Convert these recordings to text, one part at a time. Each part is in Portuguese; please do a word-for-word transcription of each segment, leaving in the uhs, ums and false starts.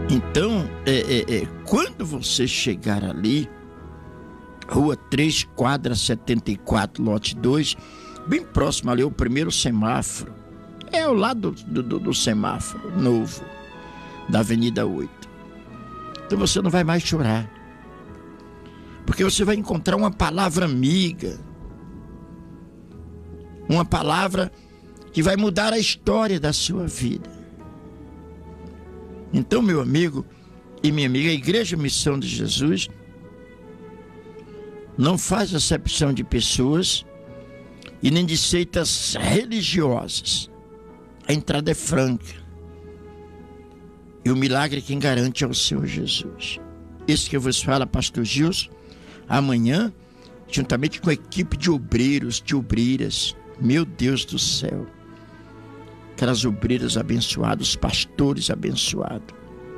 Então, é, é, é, quando você chegar ali, Rua três, quadra setenta e quatro, lote dois, bem próximo ali, o primeiro semáforo. É ao lado do, do, do semáforo novo, da Avenida oito. Então você não vai mais chorar, porque você vai encontrar uma palavra amiga, uma palavra que vai mudar a história da sua vida. Então, meu amigo e minha amiga, a Igreja Missão de Jesus não faz acepção de pessoas e nem de seitas religiosas. A entrada é franca. E o milagre quem garante é o Senhor Jesus. Esse que eu vos falo, pastor Gilson, amanhã, juntamente com a equipe de obreiros, de obreiras, meu Deus do céu, aquelas obreiras abençoadas, os pastores abençoados,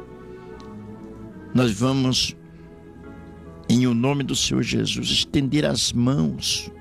nós vamos, em o nome do Senhor Jesus, estender as mãos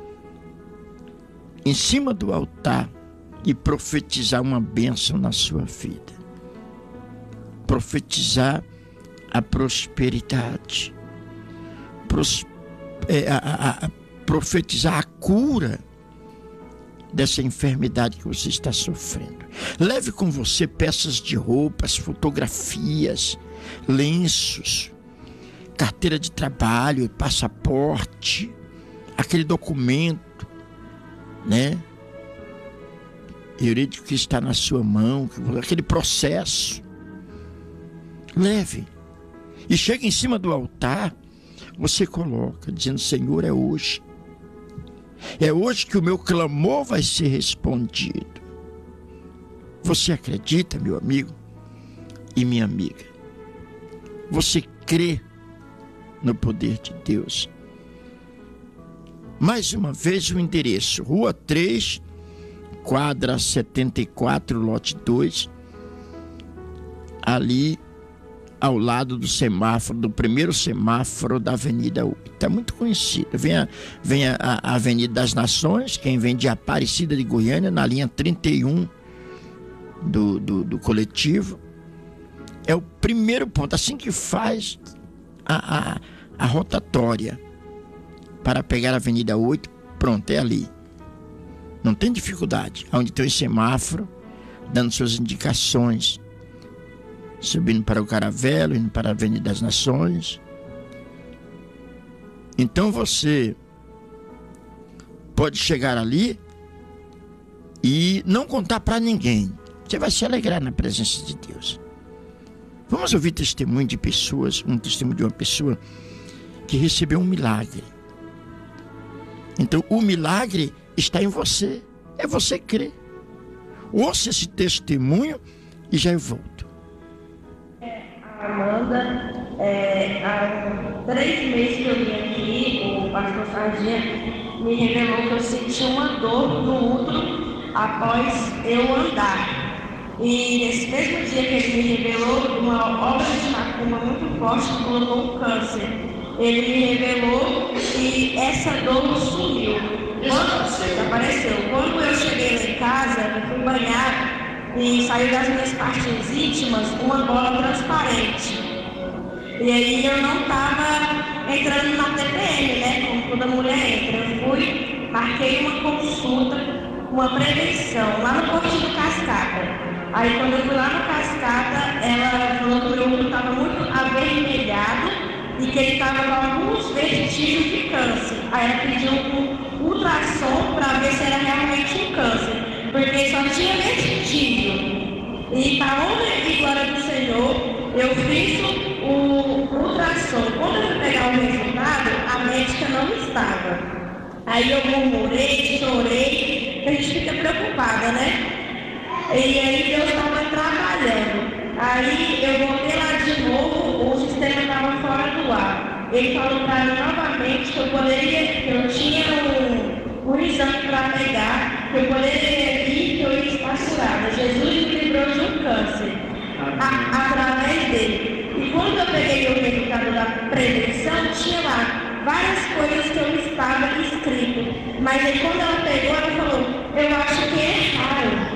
em cima do altar e profetizar uma bênção na sua vida. Profetizar a prosperidade. Pros, é, a, a, a, profetizar a cura dessa enfermidade que você está sofrendo. Leve com você peças de roupas, fotografias, lenços, carteira de trabalho, passaporte, aquele documento, né? Jurídico que está na sua mão, aquele processo. Leve. E chega em cima do altar, você coloca, dizendo: Senhor, é hoje. É hoje que o meu clamor vai ser respondido. Você acredita, meu amigo e minha amiga? Você crê no poder de Deus? Mais uma vez o endereço: Rua três, quadra setenta e quatro, lote dois, ali ao lado do semáforo, do primeiro semáforo da Avenida oito. Está muito conhecida. Vem, a, vem a, a Avenida das Nações, quem vem de Aparecida de Goiânia, na linha trinta e um do, do, do coletivo. É o primeiro ponto, assim que faz a, a, a rotatória para pegar a Avenida oito, pronto, é ali. Não tem dificuldade. Onde tem o semáforo, dando suas indicações, subindo para o Caravelo, indo para a Avenida das Nações. Então você pode chegar ali e não contar para ninguém. Você vai se alegrar na presença de Deus. Vamos ouvir testemunho de pessoas, um testemunho de uma pessoa que recebeu um milagre. Então o milagre está em você. É você crer. Ouça esse testemunho e já eu volto. Amanda, é, há três meses que eu vim aqui, o pastor Sardinha me revelou que eu senti uma dor no útero após eu andar. E nesse mesmo dia que ele me revelou, uma obra de macumba muito forte colocou um câncer. Ele me revelou e essa dor sumiu. Quando apareceu. Quando eu cheguei lá em casa, eu fui banhar e saiu das minhas partes íntimas uma bola transparente. E aí eu não estava entrando na T P M, né? Como toda mulher entra. Eu fui, marquei uma consulta, uma prevenção, lá no Portinho Cascata. Aí quando eu fui lá no Cascata, ela falou que o meu útero estava muito avermelhado e que ele estava com alguns vestígios de câncer. Aí ela pediu um ultrassom para ver se era realmente um câncer. Porque só tinha vestígio. E para honra e glória do Senhor, eu fiz o ultrassom. Quando eu fui pegar o resultado, a médica não estava. Aí eu murmurei, chorei, a gente fica preocupada, né? E aí Deus estava trabalhando. Aí eu voltei lá de novo, o sistema estava fora do ar. Ele falou para mim novamente que eu poderia, que eu tinha um, um exame para pegar, que eu poderia ir, que eu ia estar curada. Jesus me livrou de um câncer a, através dele. E quando eu peguei o resultado da prevenção, tinha lá várias coisas que eu estava escrito. Mas aí quando ela pegou, ela falou: eu acho que é errado.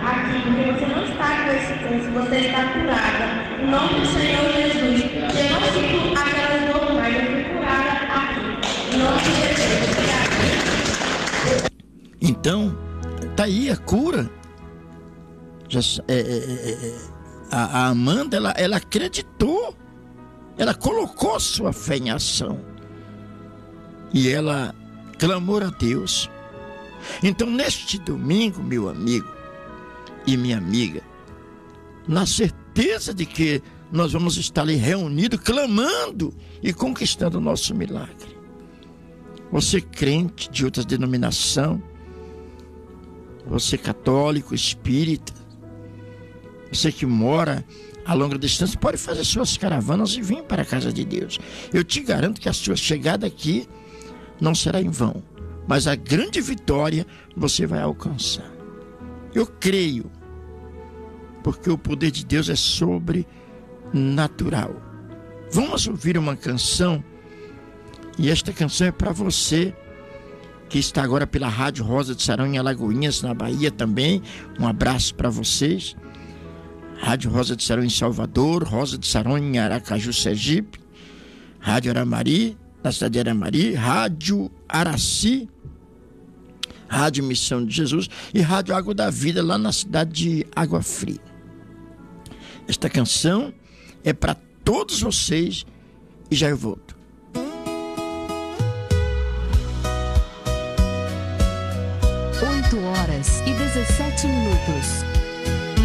aqui, porque você não está com esse câncer, você está curada. Em nome do Senhor Jesus, eu não sinto aquela dor mais, eu fui curada aqui. Em nome de Jesus, obrigada. Então, tá aí a cura. Já, é, é, é, a, a Amanda, ela, ela acreditou, ela colocou sua fé em ação e ela clamou a Deus. Então, neste domingo, meu amigo e minha amiga, na certeza de que nós vamos estar ali reunidos, clamando e conquistando o nosso milagre. Você crente de outra denominação, você católico, espírita, você que mora a longa distância, pode fazer suas caravanas e vir para a casa de Deus. Eu te garanto que a sua chegada aqui não será em vão, mas a grande vitória você vai alcançar. Eu creio, porque o poder de Deus é sobrenatural. Vamos ouvir uma canção, e esta canção é para você que está agora pela Rádio Rosa de Saron em Alagoinhas, na Bahia também. Um abraço para vocês. Rádio Rosa de Saron em Salvador, Rosa de Saron em Aracaju, Sergipe, Rádio Aramari, na cidade de Aramari, Rádio Araci, Rádio Missão de Jesus e Rádio Água da Vida, lá na cidade de Água Fria. Esta canção é para todos vocês e já eu volto. oito horas e dezessete minutos.